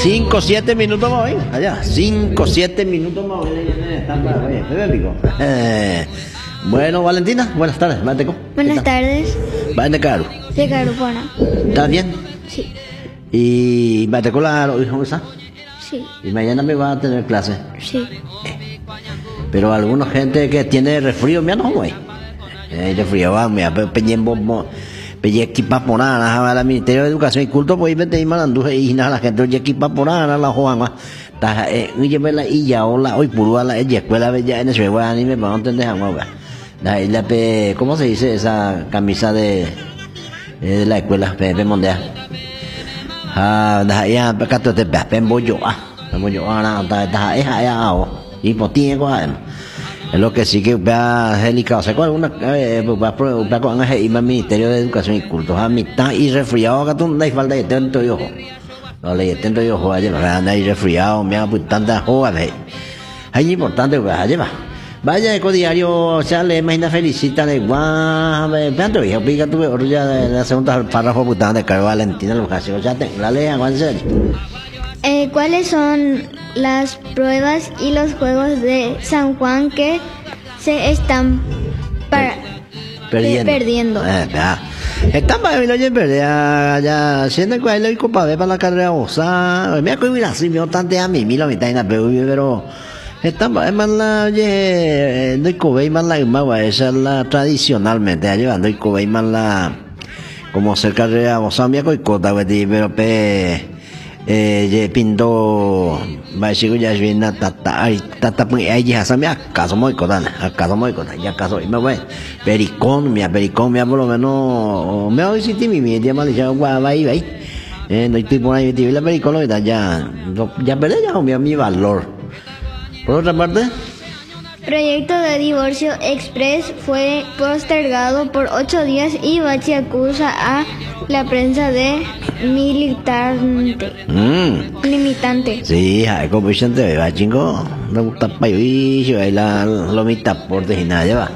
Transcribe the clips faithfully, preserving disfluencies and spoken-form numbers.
cinco, siete minutos más hoy. Allá. cinco, siete minutos más hoy. Eh, bueno, Valentina, buenas tardes. Mateco. Buenas tardes. ¿Vale, Caro? De Carupona. ¿Estás bien? Sí. ¿Y Mateco la hijo está? Sí. ¿Y mañana me va a tener clase? Sí. Eh. Pero alguna gente que tiene resfrío, mira, no, güey. Eh, resfrío, va, mira, peñembo. Pero equipa por nada, al Ministerio de Educación y Culto, pues vete y mandando y nada, la gente ya equipa por nada, la Juana, ta, eh, oye, vela y ya, hola, hoy puro a la escuela, ya en ese lugar, ni me van a entender, la la pe, ¿cómo se dice esa camisa de de la escuela, pe, mondia? Ah, da ya, pe, cato te pe, pe, bollo, ah, pe, bollo, ah, na, ta, ta, es allá, o, y por ti, es lo que sí que va delicado. O sea, alguna va con el Ministerio de Educación y Culto, a mitad y resfriado, que tú no hay falta de tanto yo. No le tanto yo jugar, ya no hay resfriado, me ha puesto tanta joda. Es importante que vaya, va. Vaya eco diario, o sea, le imagina felicita de guau, tanto hijo, pica tu ya la segunda párrafo putada de Carlos Valentina, lo que hace, o sea, la lea, ¿cuál es? Eh, ¿Cuáles son las pruebas y los juegos de San Juan que se están para, perdiendo? Eh, perdiendo. Eh, ya. Están para ver, oye, ya, ya, siendo que hay que para ver para la carrera, o sea, me ha cogido así, me tanto a mí, mi la mitad en la pero están para ver la, oye, no hay que ver más la más, esa es la tradicionalmente, llevando hay que ver más la, como hacer carrera, o sea, me ha cogido, pero pe. Eh, je pinto basico ya viene tata ay tata pues ahí ya sabe acaso muy cotana acaso muy cotana ya acaso y me voy pericón mi pericón mi por lo menos me hoy sí mi mi día mal ya va va ahí eh no estoy por ahí tío la pericón lo ya ya ya perdí ya mi mi valor. Por otra parte, proyecto de divorcio express fue postergado por ocho días y Bachi acusa a la prensa de militante. Mm. Limitante. Sí, hay como Vicente va chingo, me gusta payo y la lo mitad por de nada va.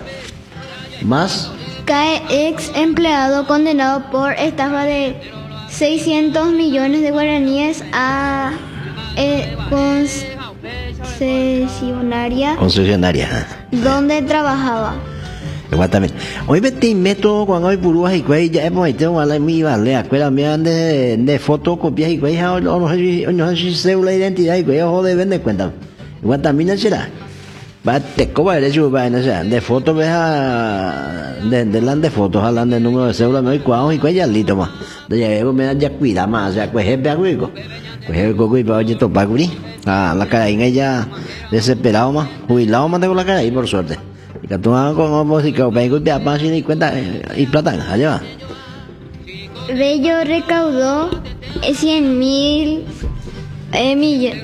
Más Cae ex empleado condenado por estafa de seiscientos millones de guaraníes a eh, concesionaria concesionaria donde trabajaba. Exactamente. Hoy me te meto cuando hay burbujas y cuello, ya hemos hecho una mi vale, acuérdate me dan de de fotocopias y cuello, no no sé no sé si cédula de identidad y cuello joder vende cuenta. Igual también será. Va te cobra derecho va no sé, de fotos veja de de las de fotos hablan del número de cédula me doy cuadros y cuello listo más. De ya me dan ya cuida más, o sea, pues es peaguico. Pues el coco y para oye topa curi. Ah, la cara en ella desesperado más, jubilado más tengo la cara ahí por suerte. Y que tú hagas con música o pego y te apagas y cuenta y plata, allá va. Bello recaudó cien mil eh, millones.